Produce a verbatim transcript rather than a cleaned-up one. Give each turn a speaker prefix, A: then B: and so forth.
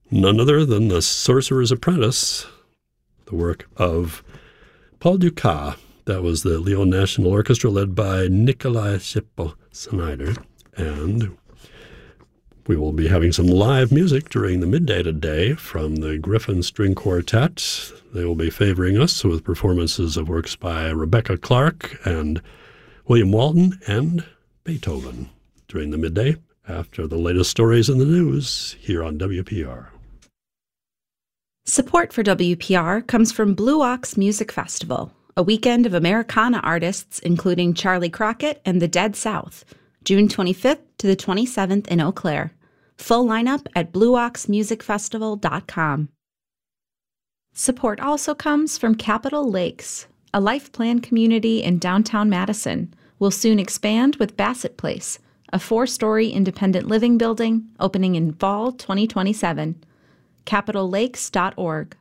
A: none other than The Sorcerer's Apprentice, the work of Paul Dukas. That was the Lyon National Orchestra led by Nikolai Schipper-Snyder. And we will be having some live music during the midday today from the Griffin String Quartet. They will be favoring us with performances of works by Rebecca Clark and William Walton and Beethoven during the midday after the latest stories in the news here on W P R.
B: Support for W P R comes from Blue Ox Music Festival, a weekend of Americana artists including Charlie Crockett and the Dead South, June twenty-fifth to the twenty-seventh in Eau Claire. Full lineup at blue ox music festival dot com. Support also comes from Capitol Lakes, a life plan community in downtown Madison. Will soon expand with Bassett Place, a four-story independent living building opening in fall twenty twenty-seven. capitol lakes dot org.